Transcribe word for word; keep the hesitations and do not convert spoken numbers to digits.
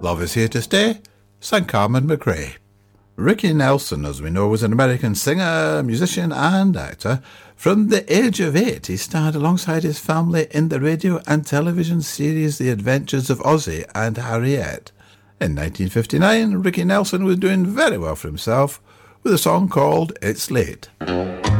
Love Is Here to Stay, sang Carmen McRae. Ricky Nelson, as we know, was an American singer, musician and actor. From the age of eight, he starred alongside his family in the radio and television series The Adventures of Ozzie and Harriet. In nineteen fifty-nine, Ricky Nelson was doing very well for himself with a song called It's Late.